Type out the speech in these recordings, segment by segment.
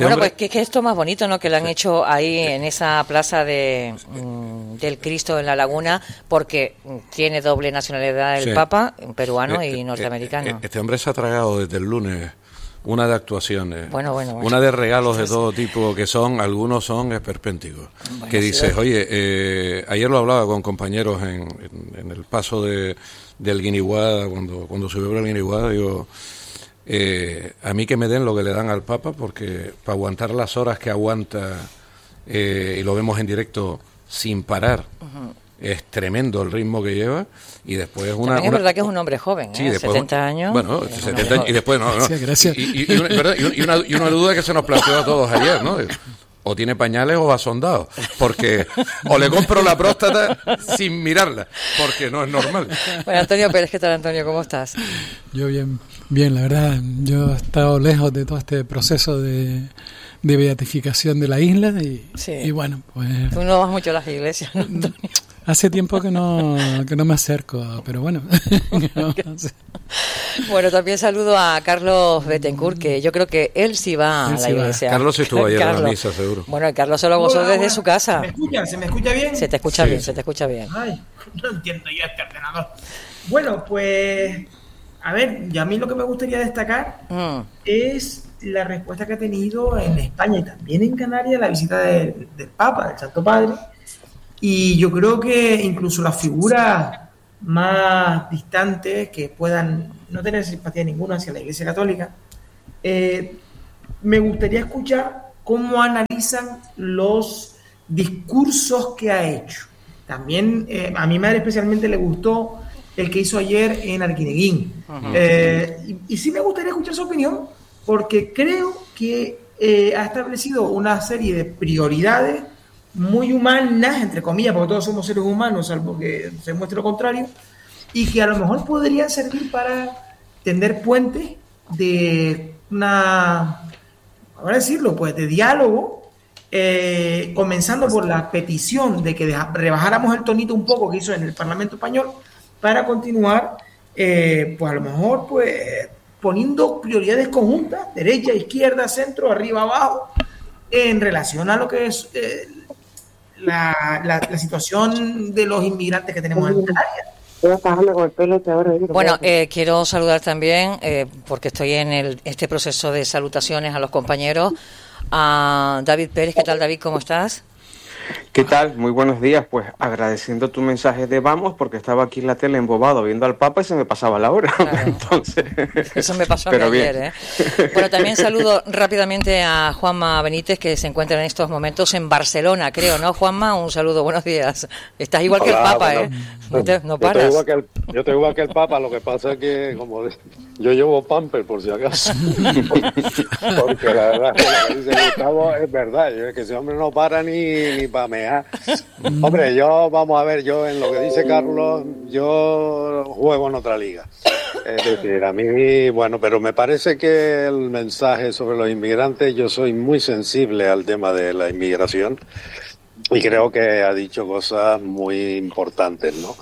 Bueno, pues que esto más bonito, ¿no? Que lo han hecho ahí en esa plaza del Cristo en la Laguna, porque tiene doble nacionalidad el Papa, peruano y norteamericano. Este hombre se ha tragado desde el lunes una de actuaciones, bueno. Una de regalos de todo tipo, que algunos son esperpénticos. Bueno, que dices, oye, ayer lo hablaba con compañeros en el paso del Guiniguada, cuando subió el Guiniguada, digo, a mí que me den lo que le dan al Papa, porque para aguantar las horas que aguanta, y lo vemos en directo sin parar, es tremendo el ritmo que lleva, y después es es verdad que es un hombre joven, sí, después, 70 años. Bueno, 70 años, y después no. Gracias. Y una duda que se nos planteó a todos ayer, ¿no? O tiene pañales o va sondado, porque o le compro la próstata sin mirarla, porque no es normal. Bueno, Antonio Pérez, ¿qué tal, Antonio? ¿Cómo estás? Yo bien, la verdad, yo he estado lejos de todo este proceso de beatificación de la isla y bueno, pues... Tú no vas mucho a las iglesias, ¿no, Antonio? Hace tiempo que no me acerco, pero bueno. Bueno, también saludo a Carlos Bettencourt, que yo creo que él sí va a la iglesia. Carlos estuvo ayer en la misa, seguro. Bueno, Carlos se lo gozó desde su casa. ¿Me escuchan? ¿Se me escucha bien? Se te escucha bien, se te escucha bien. Ay, no entiendo yo este ordenador. Bueno, pues, a ver, y a mí lo que me gustaría destacar es la respuesta que ha tenido en España y también en Canarias la visita del Papa, del Santo Padre. Y yo creo que incluso las figuras más distantes que puedan no tener simpatía ninguna hacia la Iglesia Católica, me gustaría escuchar cómo analizan los discursos que ha hecho. También a mi madre especialmente le gustó el que hizo ayer en Arguineguín. Y sí me gustaría escuchar su opinión, porque creo que ha establecido una serie de prioridades muy humanas, entre comillas, porque todos somos seres humanos, salvo que se muestre lo contrario, y que a lo mejor podrían servir para tender puentes de de diálogo, comenzando por la petición de que rebajáramos el tonito un poco que hizo en el Parlamento Español, para continuar, pues a lo mejor, pues poniendo prioridades conjuntas, derecha, izquierda, centro, arriba, abajo, en relación a lo que es la situación de los inmigrantes que tenemos en el área. Bueno, quiero saludar también, porque estoy en este proceso de salutaciones a los compañeros, a David Pérez. ¿Qué tal, David? ¿Cómo estás? ¿Qué tal? Muy buenos días. Pues agradeciendo tu mensaje de vamos, porque estaba aquí en la tele embobado viendo al Papa y se me pasaba la hora. Claro. Entonces, eso me pasó a mí ayer, Bueno, también saludo rápidamente a Juanma Benítez, que se encuentra en estos momentos en Barcelona, creo, ¿no, Juanma? Un saludo, buenos días. Estás igual que el Papa, no paras. Yo estoy igual que el Papa, lo que pasa es que como yo llevo pamper por si acaso. Porque la verdad es que lo que dice Gustavo es verdad, es que ese hombre no para ni para mear. Hombre, vamos a ver, yo en lo que dice Carlos, yo juego en otra liga. Es decir, a mí, bueno, pero me parece que el mensaje sobre los inmigrantes, yo soy muy sensible al tema de la inmigración y creo que ha dicho cosas muy importantes, ¿no?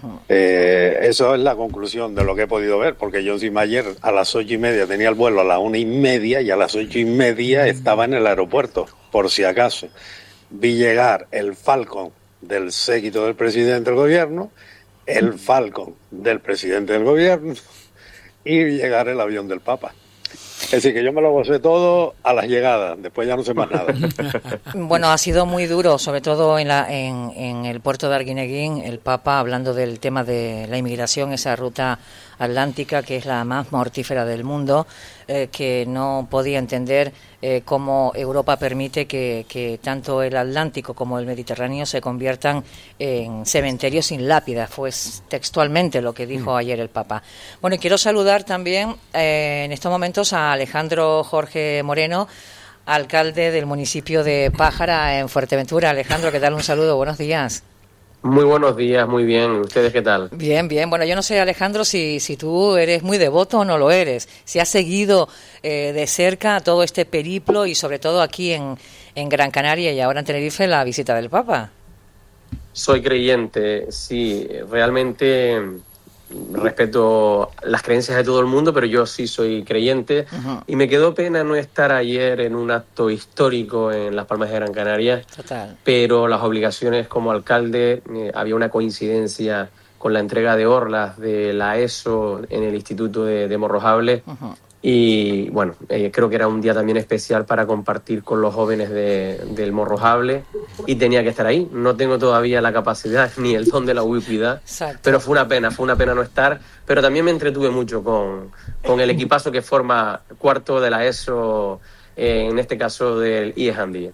Eso es la conclusión de lo que he podido ver, porque yo encima ayer a las 8:30 tenía el vuelo a las 1:30 y a las 8:30 estaba en el aeropuerto, por si acaso. Vi llegar el Falcon del séquito del presidente del gobierno, el Falcon del presidente del gobierno y vi llegar el avión del Papa. Es decir, que yo me lo gocé todo a las llegadas, después ya no sé más nada. Bueno, ha sido muy duro, sobre todo en el puerto de Arguineguín, el Papa hablando del tema de la inmigración, esa ruta atlántica que es la más mortífera del mundo, que no podía entender cómo Europa permite que tanto el Atlántico como el Mediterráneo se conviertan en cementerios sin lápidas. Fue textualmente lo que dijo ayer el Papa. Bueno, y quiero saludar también en estos momentos a Alejandro Jorge Moreno, alcalde del municipio de Pájara, en Fuerteventura. Alejandro, ¿qué tal? Un saludo, buenos días. Muy buenos días, muy bien. ¿Ustedes qué tal? Bien, bien. Bueno, yo no sé, Alejandro, si tú eres muy devoto o no lo eres. Si has seguido de cerca todo este periplo y sobre todo aquí en Gran Canaria y ahora en Tenerife la visita del Papa. Soy creyente, sí. Realmente respeto las creencias de todo el mundo, pero yo sí soy creyente. Y me quedó pena no estar ayer en un acto histórico en Las Palmas de Gran Canaria. Total. Pero las obligaciones como alcalde, había una coincidencia con la entrega de orlas de la ESO en el Instituto de Morrojable. Y bueno, creo que era un día también especial para compartir con los jóvenes del Morrojable, y tenía que estar ahí. No tengo todavía la capacidad ni el don de la ubicuidad, pero fue una pena no estar. Pero también me entretuve mucho con el equipazo que forma cuarto de la ESO, en este caso del IES Andía.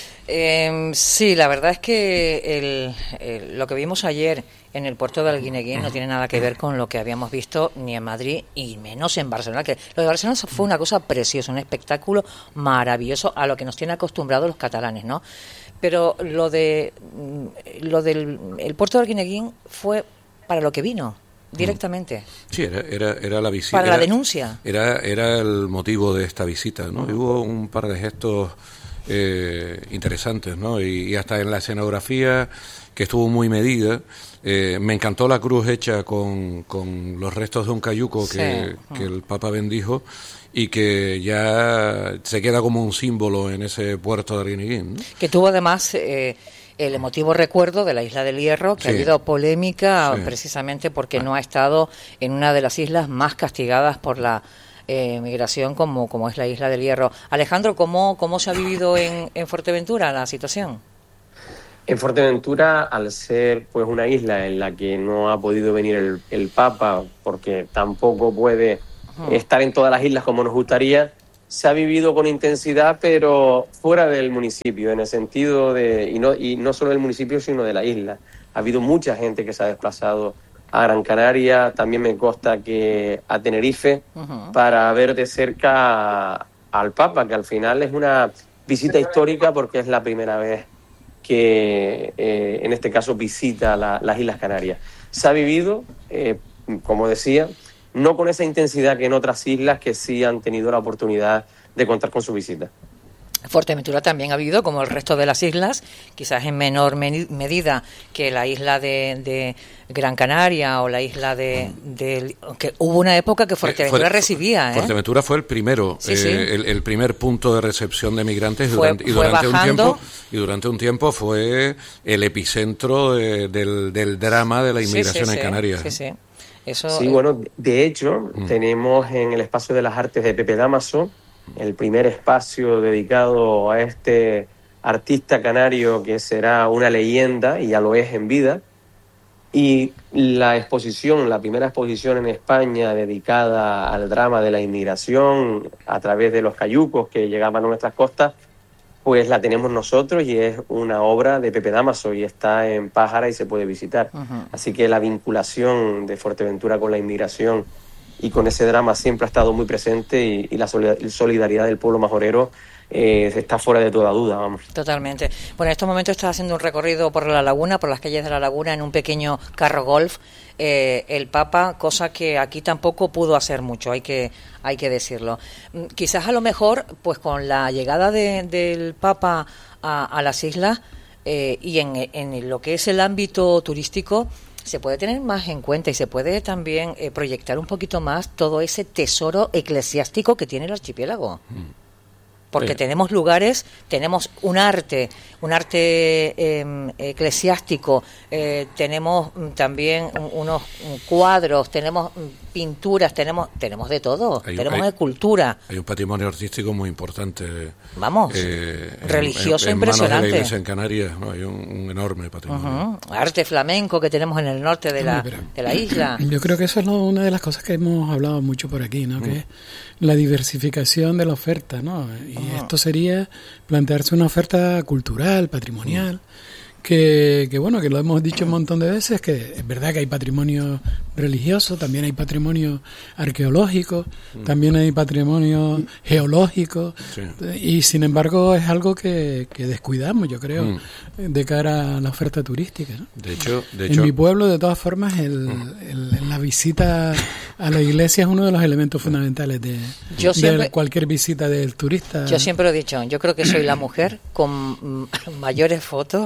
Sí, la verdad es que lo que vimos ayer en el puerto de Arguineguín no tiene nada que ver con lo que habíamos visto ni en Madrid y menos en Barcelona, que lo de Barcelona fue una cosa preciosa, un espectáculo maravilloso a lo que nos tiene acostumbrados los catalanes, ¿no? Pero lo del el puerto de Arguineguín fue para lo que vino directamente. Sí, era la visita. Para la denuncia. Era el motivo de esta visita, ¿no? Hubo un par de gestos interesantes, ¿no? Y hasta en la escenografía, que estuvo muy medida. Me encantó la cruz hecha con los restos de un cayuco que el Papa bendijo, y que ya se queda como un símbolo en ese puerto de Arguineguín, ¿no? Que tuvo además el emotivo recuerdo de la Isla del Hierro, que ha habido polémica precisamente porque no ha estado en una de las islas más castigadas por la migración como es la Isla del Hierro. Alejandro, ¿cómo se ha vivido en Fuerteventura la situación? En Fuerteventura, al ser pues una isla en la que no ha podido venir el Papa, porque tampoco puede estar en todas las islas como nos gustaría, se ha vivido con intensidad, pero fuera del municipio, en el sentido de, y no solo del municipio, sino de la isla. Ha habido mucha gente que se ha desplazado a Gran Canaria, también me consta que a Tenerife, para ver de cerca al Papa, que al final es una visita histórica porque es la primera vez que en este caso visita las Islas Canarias. Se ha vivido, como decía, no con esa intensidad que en otras islas que sí han tenido la oportunidad de contar con su visita. Fuerteventura también ha vivido, como el resto de las islas, quizás en menor medida que la isla de Gran Canaria o la isla de que hubo una época que Fuerteventura recibía. Fuerteventura fue el primero, el primer punto de recepción de migrantes, y durante un tiempo fue el epicentro del drama de la inmigración en Canarias. Bueno, de hecho, tenemos en el Espacio de las Artes de Pepe Dámaso el primer espacio dedicado a este artista canario que será una leyenda, y ya lo es en vida. Y la primera exposición en España dedicada al drama de la inmigración a través de los cayucos que llegaban a nuestras costas, pues la tenemos nosotros, y es una obra de Pepe Dámaso y está en Pájara y se puede visitar. Así que la vinculación de Fuerteventura con la inmigración y con ese drama siempre ha estado muy presente, y la solidaridad del pueblo majorero está fuera de toda duda, vamos. Totalmente. Bueno, en estos momentos estás haciendo un recorrido por la laguna, por las calles de la laguna, en un pequeño carro golf, el Papa, cosa que aquí tampoco pudo hacer mucho, hay que decirlo. Quizás a lo mejor, pues con la llegada del Papa a las islas, y en lo que es el ámbito turístico, se puede tener más en cuenta y se puede también proyectar un poquito más todo ese tesoro eclesiástico que tiene el archipiélago. Porque tenemos lugares, tenemos un arte eclesiástico, tenemos también unos cuadros, tenemos pinturas, tenemos de todo, tenemos cultura. Hay un patrimonio artístico muy importante. Vamos, religioso impresionante. Manos de la Iglesia en Canarias, ¿no? Hay un enorme patrimonio. Arte flamenco que tenemos en el norte de la isla. Yo creo que eso es una de las cosas que hemos hablado mucho por aquí, ¿no? Que es la diversificación de la oferta, ¿no? Y esto sería plantearse una oferta cultural, patrimonial, que bueno, que lo hemos dicho un montón de veces, que es verdad que hay patrimonio religioso, también hay patrimonio arqueológico, también hay patrimonio geológico, y sin embargo es algo que descuidamos, yo creo, de cara a la oferta turística, ¿no? De hecho, en mi pueblo, de todas formas, la visita a la iglesia es uno de los elementos fundamentales de cualquier visita del turista. Yo siempre he dicho, yo creo que soy la mujer con mayores fotos, más fotos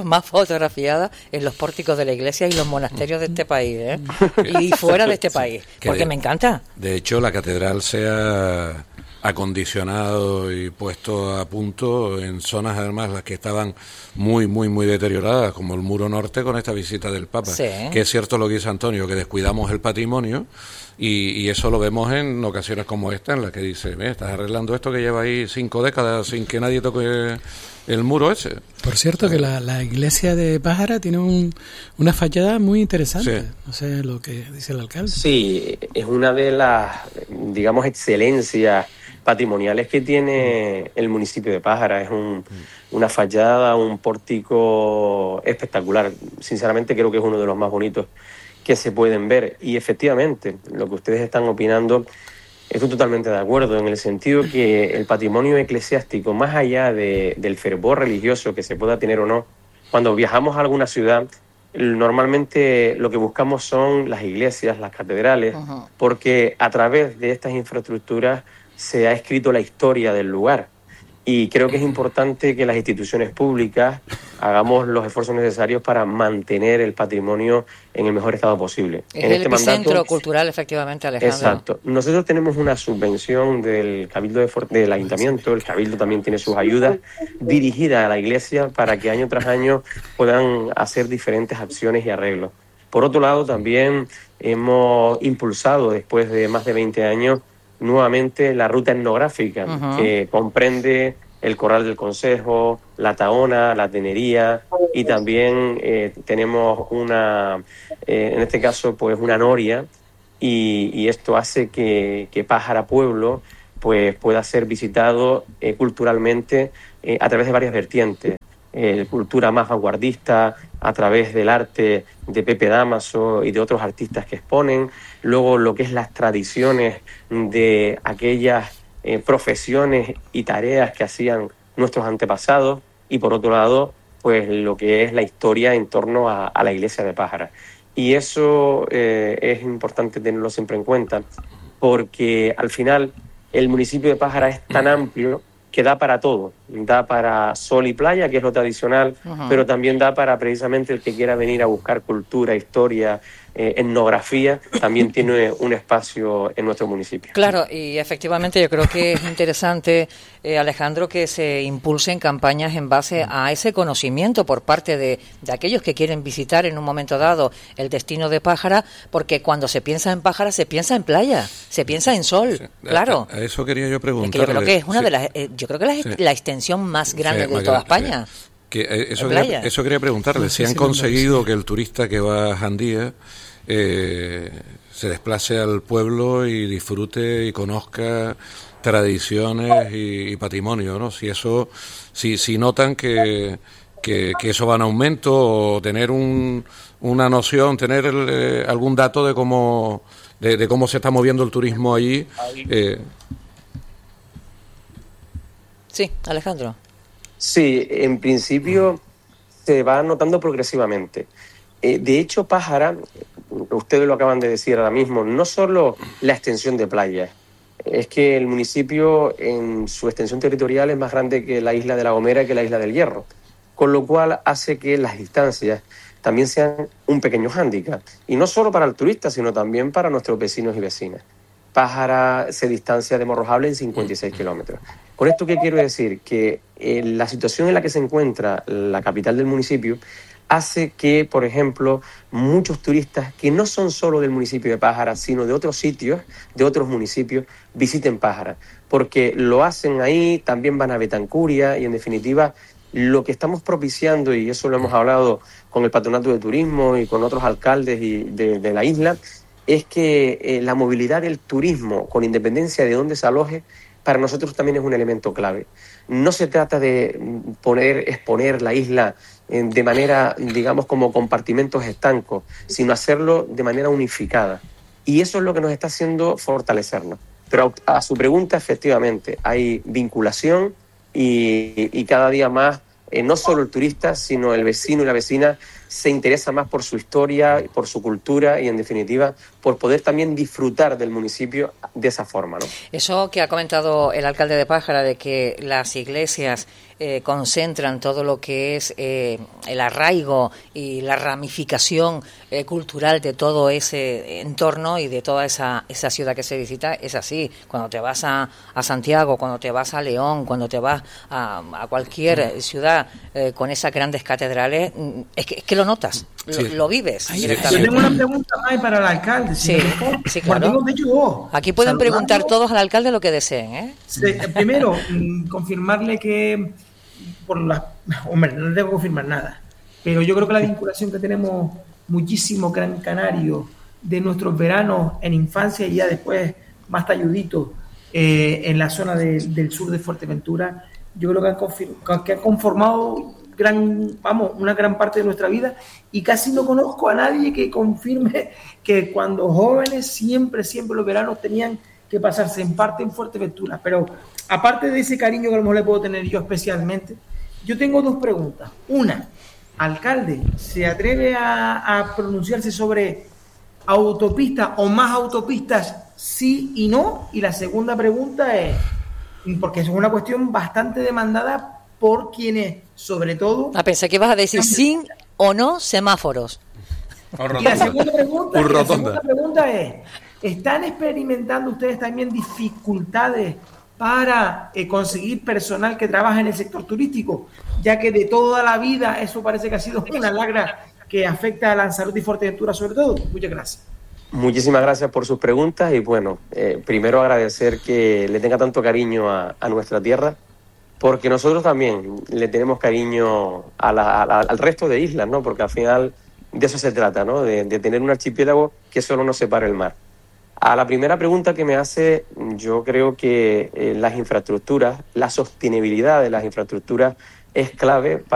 fotografiada en los pórticos de la iglesia y los monasterios de este país, ¿eh? Y fuera de este país, porque me encanta. De hecho, la catedral se ha acondicionado y puesto a punto en zonas además las que estaban muy deterioradas, como el muro norte, con esta visita del Papa. Sí. Que es cierto lo que dice Antonio, que descuidamos el patrimonio, y eso lo vemos en ocasiones como esta, en las que dice, estás arreglando esto que lleva ahí 5 décadas sin que nadie toque el muro ese. Por cierto, que la iglesia de Pájara tiene una fachada muy interesante. Sí. No sé lo que dice el alcalde. Sí, es una de las, digamos, excelencias patrimoniales que tiene el municipio de Pájara. Es una fachada, un pórtico espectacular. Sinceramente creo que es uno de los más bonitos que se pueden ver. Y efectivamente, lo que ustedes están opinando, estoy totalmente de acuerdo, en el sentido que el patrimonio eclesiástico, más allá del fervor religioso que se pueda tener o no, cuando viajamos a alguna ciudad, normalmente lo que buscamos son las iglesias, las catedrales, porque a través de estas infraestructuras se ha escrito la historia del lugar. Y creo que es importante que las instituciones públicas hagamos los esfuerzos necesarios para mantener el patrimonio en el mejor estado posible. Es el epicentro cultural, efectivamente, Alejandro. Exacto. Nosotros tenemos una subvención del Cabildo del Ayuntamiento, el Cabildo también tiene sus ayudas dirigidas a la Iglesia para que año tras año puedan hacer diferentes acciones y arreglos. Por otro lado, también hemos impulsado, después de más de 20 años, nuevamente la ruta etnográfica, que comprende el Corral del Consejo, la Tahona, la Tenería, y también tenemos en este caso, pues una noria, y esto hace que Pájara Pueblo pues pueda ser visitado culturalmente a través de varias vertientes. Cultura más vanguardista, a través del arte de Pepe Dámaso y de otros artistas que exponen, luego lo que es las tradiciones de aquellas profesiones y tareas que hacían nuestros antepasados, y por otro lado, pues lo que es la historia en torno a la iglesia de Pájara. Y eso es importante tenerlo siempre en cuenta, porque al final el municipio de Pájara es tan amplio que da para todo, da para sol y playa, que es lo tradicional, pero también da para precisamente el que quiera venir a buscar cultura, historia, etnografía, también tiene un espacio en nuestro municipio. Claro, y efectivamente yo creo que es interesante, Alejandro, que se impulsen campañas en base a ese conocimiento por parte de aquellos que quieren visitar en un momento dado el destino de Pájara, porque cuando se piensa en Pájara se piensa en playa, se piensa en sol, sí, claro. A eso quería yo preguntarle. Es que yo creo que es una de las, yo creo que la extensión más grande de toda España. Sí. Eso quería preguntarle, si han conseguido que el turista que va a Jandía se desplace al pueblo y disfrute y conozca tradiciones y patrimonio, ¿no? Si notan que eso va en aumento, o tener una noción, tener algún dato de cómo se está moviendo el turismo allí. Sí, Alejandro. Sí, en principio se va notando progresivamente. De hecho, Pájara, ustedes lo acaban de decir ahora mismo, no solo la extensión de playas, es que el municipio en su extensión territorial es más grande que la isla de La Gomera y que la isla del Hierro, con lo cual hace que las distancias también sean un pequeño hándicap, y no solo para el turista, sino también para nuestros vecinos y vecinas. Pájara se distancia de Morrojable en 56 kilómetros. ¿Con esto qué quiero decir? Que la situación en la que se encuentra la capital del municipio hace que, por ejemplo, muchos turistas que no son solo del municipio de Pájara, sino de otros sitios, de otros municipios, visiten Pájara, porque lo hacen ahí, también van a Betancuria, y en definitiva lo que estamos propiciando, y eso lo hemos hablado con el Patronato de Turismo y con otros alcaldes de la isla, es que la movilidad del turismo, con independencia de dónde se aloje, para nosotros también es un elemento clave. No se trata de exponer la isla de manera, digamos, como compartimentos estancos, sino hacerlo de manera unificada. Y eso es lo que nos está haciendo fortalecernos. Pero a su pregunta, efectivamente, hay vinculación y cada día más, no solo el turista, sino el vecino y la vecina se interesa más por su historia, por su cultura y, en definitiva, por poder también disfrutar del municipio de esa forma, ¿no? Eso que ha comentado el alcalde de Pájara, de que las iglesias concentran todo lo que es el arraigo y la ramificación cultural de todo ese entorno y de toda esa ciudad que se visita, es así. Cuando te vas a Santiago, cuando te vas a León, cuando te vas a cualquier ciudad con esas grandes catedrales, es que lo notas, sí. lo vives directamente. Yo tengo una pregunta más para el alcalde. Sí, sí, claro. Aquí pueden preguntar todos al alcalde lo que deseen, ¿eh? Sí, primero, confirmarle que hombre, no tengo que confirmar nada, pero yo creo que la vinculación que tenemos muchísimo Gran Canario de nuestros veranos en infancia y ya después más talludito en la zona del sur de Fuerteventura, yo creo que ha conformado una gran parte de nuestra vida, y casi no conozco a nadie que confirme que cuando jóvenes siempre los veranos tenían que pasarse en parte en Fuerteventura. Pero aparte de ese cariño que a lo mejor le puedo tener yo especialmente, yo tengo dos preguntas. Una, alcalde, ¿se atreve a pronunciarse sobre autopistas o más autopistas, sí y no? Y la segunda pregunta es, porque es una cuestión bastante demandada por quienes, sobre todo... pensé que ibas a decir sin o no semáforos. Y la segunda pregunta es, ¿están experimentando ustedes también dificultades para conseguir personal que trabaje en el sector turístico? Ya que de toda la vida eso parece que ha sido una lagra que afecta a Lanzarote y Fuerteventura sobre todo. Muchas gracias. Muchísimas gracias por sus preguntas y bueno, primero agradecer que le tenga tanto cariño a nuestra tierra, porque nosotros también le tenemos cariño al resto de islas, ¿no? Porque al final de eso se trata, ¿no? De tener un archipiélago que solo nos separe el mar. A la primera pregunta que me hace, yo creo que las infraestructuras, la sostenibilidad de las infraestructuras es clave para